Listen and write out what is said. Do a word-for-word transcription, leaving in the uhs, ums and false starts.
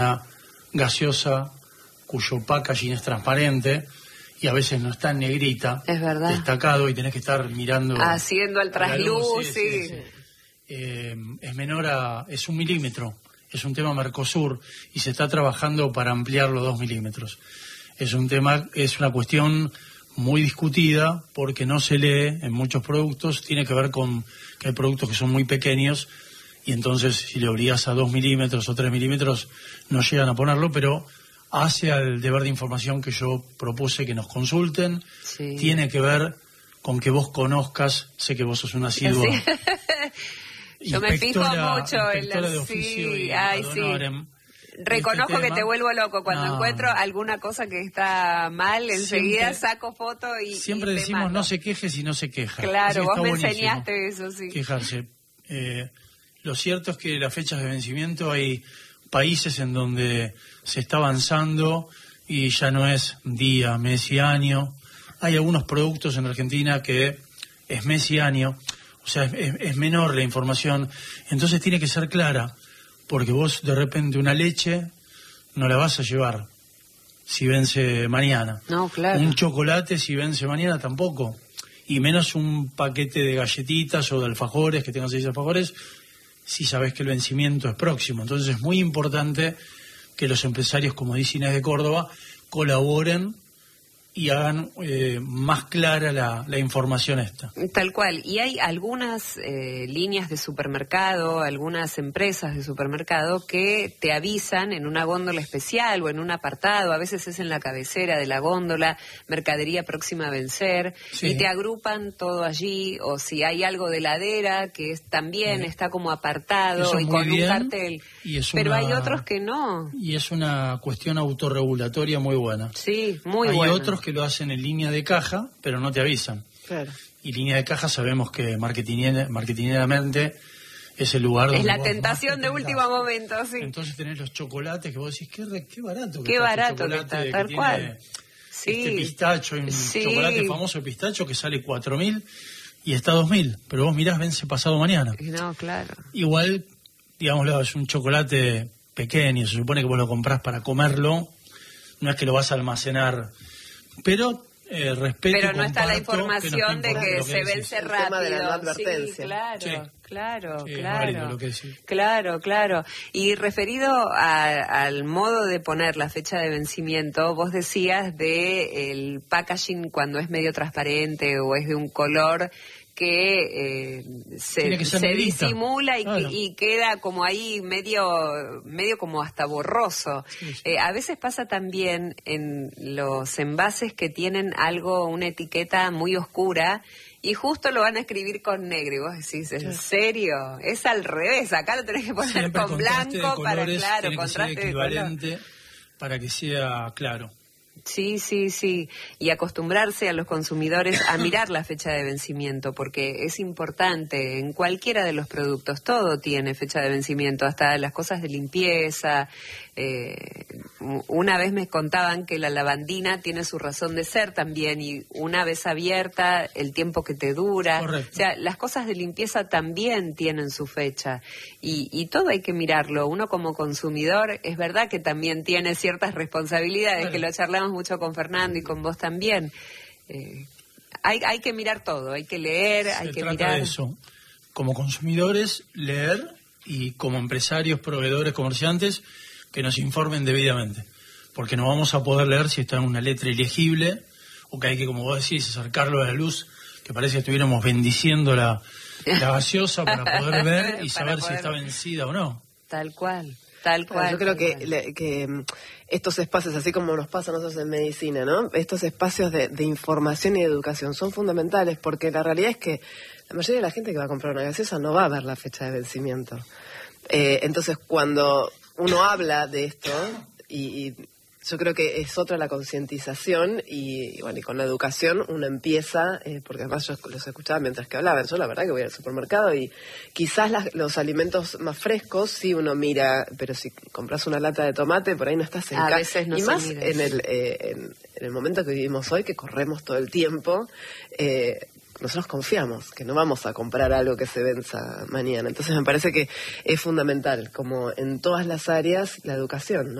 gaseosa cuyo packaging es transparente y a veces no está en negrita, es verdad, destacado, y tenés que estar mirando haciendo el trasluz, sí, sí. sí, sí. Eh, es menor a, es un milímetro, es un tema Mercosur y se está trabajando para ampliarlo a dos milímetros. Es un tema, es una cuestión muy discutida porque no se lee en muchos productos, tiene que ver con que hay productos que son muy pequeños y entonces si le obligas a dos milímetros o tres milímetros no llegan a ponerlo, pero hace al deber de información que yo propuse que nos consulten, sí. Tiene que ver con que vos conozcas, sé que vos sos una asidua. Sí. Yo me fijo mucho en la... de oficio sí, y ay, sí. Reconozco este que te vuelvo loco cuando no. encuentro alguna cosa que está mal, enseguida siempre, saco foto y siempre y te decimos mato. No se queje si no se queja. Claro, vos me buenísimo. enseñaste eso, sí. Quejarse. Eh, lo cierto es que las fechas de vencimiento hay países en donde se está avanzando y ya no es día, mes y año. Hay algunos productos en Argentina que es mes y año, o sea, es, es menor la información, entonces tiene que ser clara, porque vos de repente una leche no la vas a llevar si vence mañana. No, claro. Un chocolate si vence mañana tampoco, y menos un paquete de galletitas o de alfajores, que tengan seis alfajores, si sabés que el vencimiento es próximo. Entonces es muy importante que los empresarios, como dice Inés de Córdoba, colaboren y hagan eh, más clara la, la información esta. Tal cual. Y hay algunas eh, líneas de supermercado, algunas empresas de supermercado que te avisan en una góndola especial o en un apartado, a veces es en la cabecera de la góndola, mercadería próxima a vencer, sí. Y te agrupan todo allí, o si hay algo de heladera que es, también sí. Está como apartado y con bien, un cartel. Y es Pero una, hay otros que no. Y es una cuestión autorregulatoria muy buena. Sí, muy hay buena. Hay otros que lo hacen en línea de caja, pero no te avisan. Claro. Y línea de caja sabemos que marketineramente es el lugar donde... Es la tentación de último momento, sí. Entonces tenés los chocolates que vos decís, qué, re, qué barato. Qué que barato este que está, que tal tiene cual. Sí. Este pistacho, un sí. chocolate famoso de pistacho que sale cuatro mil y está dos mil, pero vos mirás, vence pasado mañana. No, claro. Igual, digámoslo, es un chocolate pequeño, se supone que vos lo comprás para comerlo, no es que lo vas a almacenar, pero eh, respeto. Pero no está la información que de que, que se vence rápido. El tema de la no advertencia. Sí, claro, sí. claro, sí, claro. Lo que decís. Claro, claro. Y referido a, al modo de poner la fecha de vencimiento, vos decías de el packaging cuando es medio transparente o es de un color que eh, se, que se disimula y, claro. y queda como ahí medio medio como hasta borroso. Sí, sí. Eh, a veces pasa también en los envases que tienen algo, una etiqueta muy oscura y justo lo van a escribir con negro y vos decís, ¿en sí. serio? Es al revés, acá lo tenés que poner Siempre con blanco para, claro, tiene contraste que ser equivalente de color. Para que sea claro. Sí, sí, sí. Y acostumbrarse a los consumidores a mirar la fecha de vencimiento, porque es importante. En cualquiera de los productos, todo tiene fecha de vencimiento, hasta las cosas de limpieza. Eh, una vez me contaban que la lavandina tiene su razón de ser también, y una vez abierta, el tiempo que te dura. Correcto. O sea, las cosas de limpieza también tienen su fecha. Y, y todo hay que mirarlo. Uno como consumidor, es verdad que también tiene ciertas responsabilidades, claro. Que lo charlamos mucho con Fernando y con vos también. Eh, hay, hay que mirar todo, hay que leer, Se hay que trata mirar. De eso. Como consumidores, leer, y como empresarios, proveedores, comerciantes, que nos informen debidamente. Porque no vamos a poder leer si está en una letra ilegible, o que hay que, como vos decís, acercarlo a la luz, que parece que estuviéramos bendiciendo la, la gaseosa para poder ver y saber poder... si está vencida o no. Tal cual. Tal cual. Claro, yo creo que, le, que estos espacios, así como nos pasa a nosotros en medicina, ¿no? Estos espacios de, de información y de educación son fundamentales, porque la realidad es que la mayoría de la gente que va a comprar una gaseosa no va a ver la fecha de vencimiento. Eh, entonces, cuando uno habla de esto, y, y yo creo que es otra la concientización, y, y bueno, y con la educación uno empieza, eh, porque además yo los escuchaba mientras que hablaban. Yo la verdad que voy al supermercado y quizás las, los alimentos más frescos sí uno mira, pero si compras una lata de tomate por ahí no estás en casa. A veces no y se más mira. en el, eh, en, en el momento que vivimos hoy, que corremos todo el tiempo, eh, nosotros confiamos, que no vamos a comprar algo que se venza mañana. Entonces me parece que es fundamental, como en todas las áreas, la educación, ¿no?